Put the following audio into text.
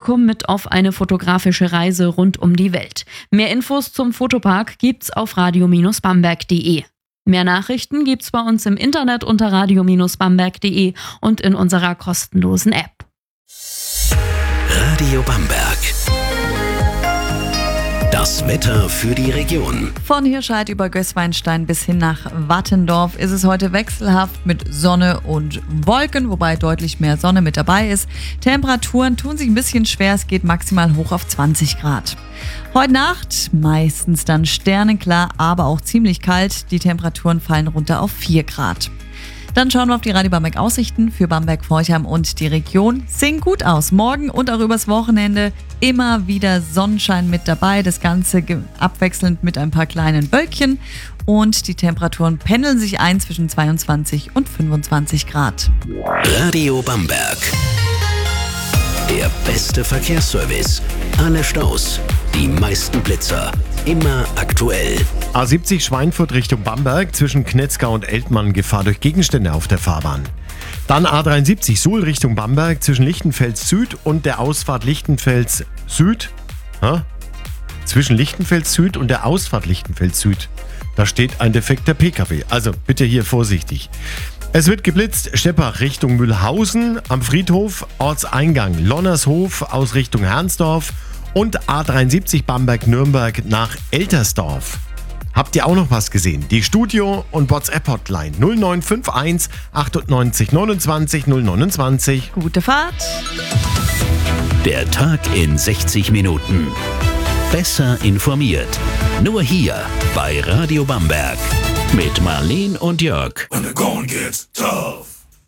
Publikum mit auf eine fotografische Reise rund um die Welt. Mehr Infos zum Fotopark gibt's auf radio-bamberg.de. Mehr Nachrichten gibt's bei uns im Internet unter radio-bamberg.de und in unserer kostenlosen App. Radio Bamberg. Das Wetter für die Region. Von Hirscheid über Gößweinstein bis hin nach Wattendorf ist es heute wechselhaft mit Sonne und Wolken, wobei deutlich mehr Sonne mit dabei ist. Temperaturen tun sich ein bisschen schwer, es geht maximal hoch auf 20 Grad. Heute Nacht meistens dann sternenklar, aber auch ziemlich kalt. Die Temperaturen fallen runter auf 4 Grad. Dann schauen wir auf die Radio Bamberg Aussichten für Bamberg-Forchheim und die Region. Sehen gut aus. Morgen und auch übers Wochenende immer wieder Sonnenschein mit dabei. Das Ganze abwechselnd mit ein paar kleinen Wölkchen. Und die Temperaturen pendeln sich ein zwischen 22 und 25 Grad. Radio Bamberg. Der beste Verkehrsservice. Alle Staus. Die meisten Blitzer. Immer aktuell. A70 Schweinfurt Richtung Bamberg, zwischen Knetzgau und Eltmann Gefahr durch Gegenstände auf der Fahrbahn. Dann A73 Suhl Richtung Bamberg, zwischen Lichtenfels Süd und der Ausfahrt Lichtenfels Süd. Zwischen Lichtenfels Süd und der Ausfahrt Lichtenfels Süd. Da steht ein defekter PKW, also bitte hier vorsichtig. Es wird geblitzt, Steppach Richtung Mühlhausen, am Friedhof, Ortseingang Lonnershof aus Richtung Hernsdorf und A73 Bamberg-Nürnberg nach Eltersdorf. Habt ihr auch noch was gesehen? Die Studio- und WhatsApp-Hotline 0951 98 29 029. Gute Fahrt! Der Tag in 60 Minuten. Besser informiert. Nur hier bei Radio Bamberg. Mit Marleen und Jörg. When the going gets tough.